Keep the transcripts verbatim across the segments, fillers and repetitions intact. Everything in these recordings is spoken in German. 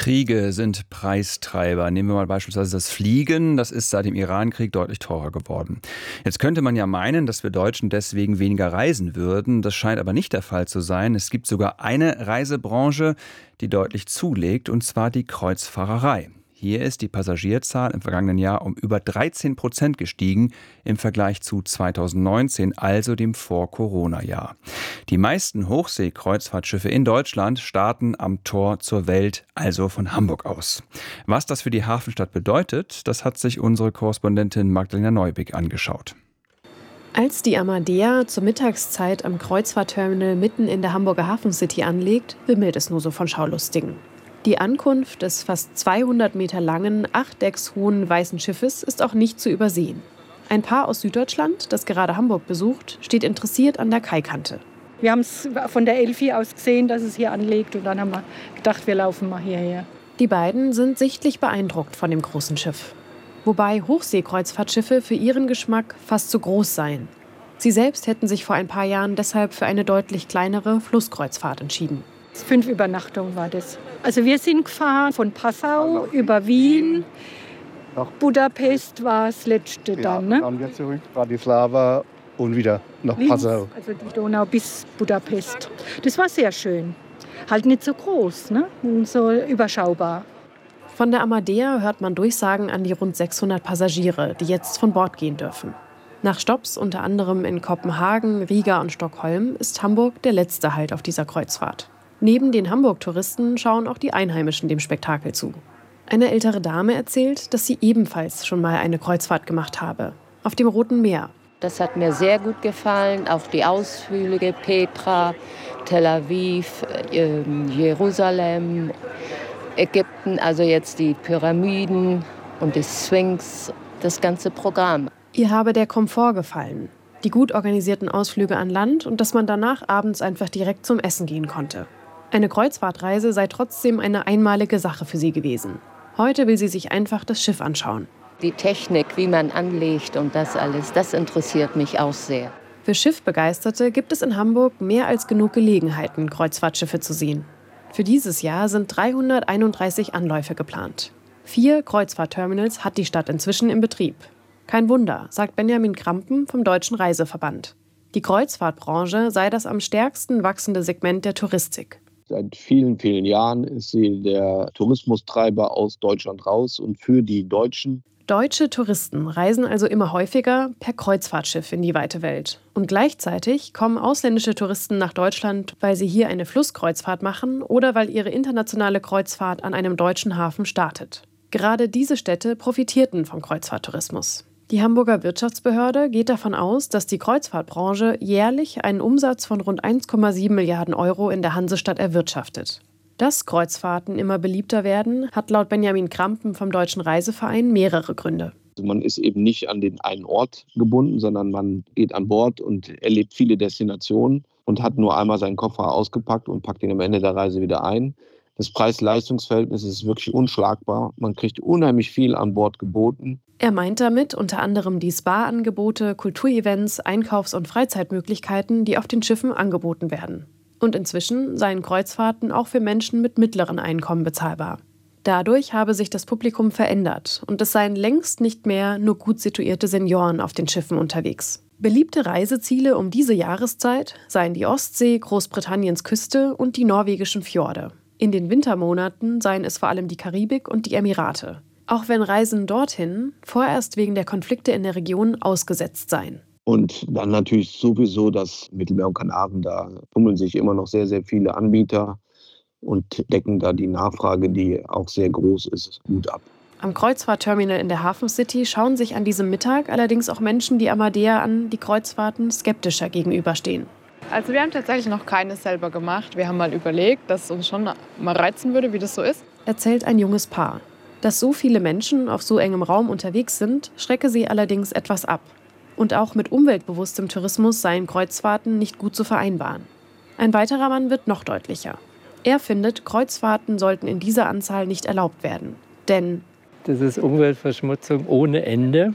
Kriege sind Preistreiber. Nehmen wir mal beispielsweise das Fliegen. Das ist seit dem Irankrieg deutlich teurer geworden. Jetzt könnte man ja meinen, dass wir Deutschen deswegen weniger reisen würden. Das scheint aber nicht der Fall zu sein. Es gibt sogar eine Reisebranche, die deutlich zulegt, und zwar die Kreuzfahrerei. Hier ist die Passagierzahl im vergangenen Jahr um über dreizehn Prozent gestiegen im Vergleich zu zweitausendneunzehn, also dem Vor-Corona-Jahr. Die meisten Hochseekreuzfahrtschiffe in Deutschland starten am Tor zur Welt, also von Hamburg aus. Was das für die Hafenstadt bedeutet, das hat sich unsere Korrespondentin Magdalena Neubig angeschaut. Als die Amadea zur Mittagszeit am Kreuzfahrtterminal mitten in der Hamburger Hafencity anlegt, wimmelt es nur so von Schaulustigen. Die Ankunft des fast zweihundert Meter langen, acht Decks hohen weißen Schiffes ist auch nicht zu übersehen. Ein Paar aus Süddeutschland, das gerade Hamburg besucht, steht interessiert an der Kaikante. Wir haben es von der Elfi aus gesehen, dass es hier anlegt, und dann haben wir gedacht, wir laufen mal hierher. Die beiden sind sichtlich beeindruckt von dem großen Schiff. Wobei Hochseekreuzfahrtschiffe für ihren Geschmack fast zu groß seien. Sie selbst hätten sich vor ein paar Jahren deshalb für eine deutlich kleinere Flusskreuzfahrt entschieden. Fünf Übernachtungen war das. Also wir sind gefahren von Passau über Wien. Budapest war das letzte dann. Ne? Dann wieder zurück, Bratislava und wieder nach Linz, Passau. also die Donau bis Budapest. Das war sehr schön. Halt nicht so groß, ne? Und so überschaubar. Von der Amadea hört man Durchsagen an die rund sechshundert Passagiere, die jetzt von Bord gehen dürfen. Nach Stopps unter anderem in Kopenhagen, Riga und Stockholm ist Hamburg der letzte Halt auf dieser Kreuzfahrt. Neben den Hamburg-Touristen schauen auch die Einheimischen dem Spektakel zu. Eine ältere Dame erzählt, dass sie ebenfalls schon mal eine Kreuzfahrt gemacht habe. Auf dem Roten Meer. Das hat mir sehr gut gefallen. Auch die Ausflüge, Petra, Tel Aviv, äh, Jerusalem, Ägypten, also jetzt die Pyramiden und die Sphinx, das ganze Programm. Ihr habe der Komfort gefallen. Die gut organisierten Ausflüge an Land und dass man danach abends einfach direkt zum Essen gehen konnte. Eine Kreuzfahrtreise sei trotzdem eine einmalige Sache für sie gewesen. Heute will sie sich einfach das Schiff anschauen. Die Technik, wie man anlegt und das alles, das interessiert mich auch sehr. Für Schiffbegeisterte gibt es in Hamburg mehr als genug Gelegenheiten, Kreuzfahrtschiffe zu sehen. Für dieses Jahr sind dreihunderteinunddreißig Anläufe geplant. Vier Kreuzfahrtterminals hat die Stadt inzwischen im Betrieb. Kein Wunder, sagt Benjamin Krampen vom Deutschen Reiseverband. Die Kreuzfahrtbranche sei das am stärksten wachsende Segment der Touristik. Seit vielen, vielen Jahren ist sie der Tourismustreiber aus Deutschland raus und für die Deutschen. Deutsche Touristen reisen also immer häufiger per Kreuzfahrtschiff in die weite Welt. Und gleichzeitig kommen ausländische Touristen nach Deutschland, weil sie hier eine Flusskreuzfahrt machen oder weil ihre internationale Kreuzfahrt an einem deutschen Hafen startet. Gerade diese Städte profitierten vom Kreuzfahrttourismus. Die Hamburger Wirtschaftsbehörde geht davon aus, dass die Kreuzfahrtbranche jährlich einen Umsatz von rund eins Komma sieben Milliarden Euro in der Hansestadt erwirtschaftet. Dass Kreuzfahrten immer beliebter werden, hat laut Benjamin Krampen vom Deutschen Reiseverein mehrere Gründe. Also man ist eben nicht an den einen Ort gebunden, sondern man geht an Bord und erlebt viele Destinationen und hat nur einmal seinen Koffer ausgepackt und packt ihn am Ende der Reise wieder ein. Das Preis-Leistungs-Verhältnis ist wirklich unschlagbar. Man kriegt unheimlich viel an Bord geboten. Er meint damit unter anderem die Spa-Angebote, Kulturevents, Einkaufs- und Freizeitmöglichkeiten, die auf den Schiffen angeboten werden. Und inzwischen seien Kreuzfahrten auch für Menschen mit mittleren Einkommen bezahlbar. Dadurch habe sich das Publikum verändert und es seien längst nicht mehr nur gut situierte Senioren auf den Schiffen unterwegs. Beliebte Reiseziele um diese Jahreszeit seien die Ostsee, Großbritanniens Küste und die norwegischen Fjorde. In den Wintermonaten seien es vor allem die Karibik und die Emirate. Auch wenn Reisen dorthin vorerst wegen der Konflikte in der Region ausgesetzt seien. Und dann natürlich sowieso das Mittelmeer und Kanaren, da tummeln sich immer noch sehr, sehr viele Anbieter und decken da die Nachfrage, die auch sehr groß ist, gut ab. Am Kreuzfahrtterminal in der Hafencity schauen sich an diesem Mittag allerdings auch Menschen die Amadea an, die Kreuzfahrten skeptischer gegenüberstehen. Also wir haben tatsächlich noch keine selber gemacht. Wir haben mal überlegt, dass es uns schon mal reizen würde, wie das so ist. Erzählt ein junges Paar. Dass so viele Menschen auf so engem Raum unterwegs sind, schrecke sie allerdings etwas ab. Und auch mit umweltbewusstem Tourismus seien Kreuzfahrten nicht gut zu vereinbaren. Ein weiterer Mann wird noch deutlicher. Er findet, Kreuzfahrten sollten in dieser Anzahl nicht erlaubt werden. Denn das ist Umweltverschmutzung ohne Ende.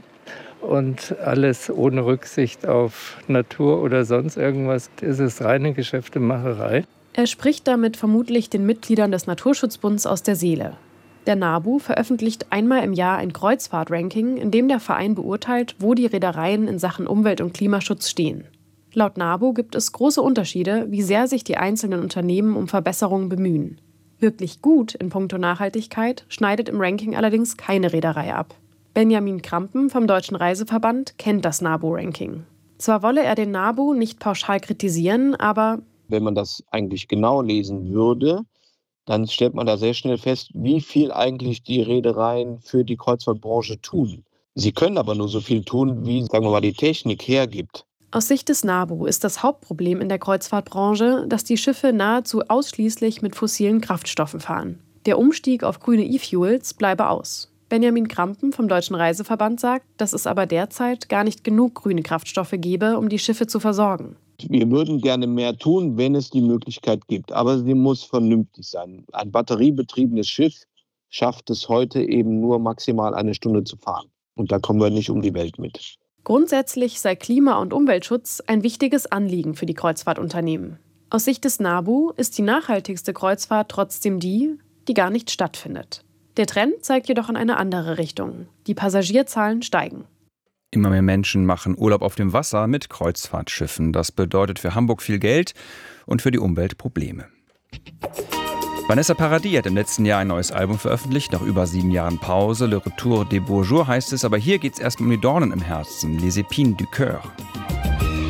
Und alles ohne Rücksicht auf Natur oder sonst irgendwas. Das ist reine Geschäftemacherei. Er spricht damit vermutlich den Mitgliedern des Naturschutzbunds aus der Seele. Der NABU veröffentlicht einmal im Jahr ein Kreuzfahrt-Ranking, in dem der Verein beurteilt, wo die Reedereien in Sachen Umwelt- und Klimaschutz stehen. Laut NABU gibt es große Unterschiede, wie sehr sich die einzelnen Unternehmen um Verbesserungen bemühen. Wirklich gut in puncto Nachhaltigkeit schneidet im Ranking allerdings keine Reederei ab. Benjamin Krampen vom Deutschen Reiseverband kennt das NABU-Ranking. Zwar wolle er den NABU nicht pauschal kritisieren, aber wenn man das eigentlich genau lesen würde, dann stellt man da sehr schnell fest, wie viel eigentlich die Reedereien für die Kreuzfahrtbranche tun. Sie können aber nur so viel tun, wie, sagen wir mal, die Technik hergibt. Aus Sicht des NABU ist das Hauptproblem in der Kreuzfahrtbranche, dass die Schiffe nahezu ausschließlich mit fossilen Kraftstoffen fahren. Der Umstieg auf grüne E-Fuels bleibe aus. Benjamin Krampen vom Deutschen Reiseverband sagt, dass es aber derzeit gar nicht genug grüne Kraftstoffe gebe, um die Schiffe zu versorgen. Wir würden gerne mehr tun, wenn es die Möglichkeit gibt, aber sie muss vernünftig sein. Ein batteriebetriebenes Schiff schafft es heute eben nur maximal eine Stunde zu fahren. Und da kommen wir nicht um die Welt mit. Grundsätzlich sei Klima- und Umweltschutz ein wichtiges Anliegen für die Kreuzfahrtunternehmen. Aus Sicht des NABU ist die nachhaltigste Kreuzfahrt trotzdem die, die gar nicht stattfindet. Der Trend zeigt jedoch in eine andere Richtung. Die Passagierzahlen steigen. Immer mehr Menschen machen Urlaub auf dem Wasser mit Kreuzfahrtschiffen. Das bedeutet für Hamburg viel Geld und für die Umwelt Probleme. Vanessa Paradis hat im letzten Jahr ein neues Album veröffentlicht, nach über sieben Jahren Pause. Le Retour des Beaux Jours heißt es, aber hier geht es erstmal um die Dornen im Herzen, les épines du cœur.